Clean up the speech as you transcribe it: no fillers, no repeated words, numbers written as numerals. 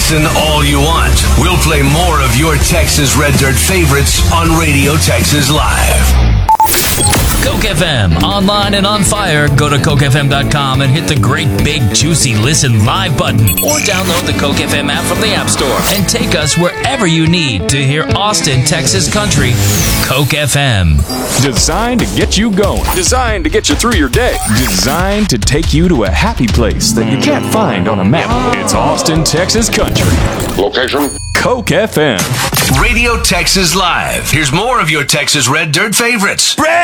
Listen all you want. We'll play more of your Texas Red Dirt favorites on Radio Texas Live. Coke FM, online and on fire. Go to cokefm.com and hit the great big juicy listen live button, or download the Coke FM app from the App Store and take us wherever you need to hear Austin, Texas country. Coke FM. Designed to get you going. Designed to get you through your day. Designed to take you to a happy place that you can't find on a map. It's Austin, Texas country. Location? Coke FM. Radio Texas Live. Here's more of your Texas Red Dirt favorites.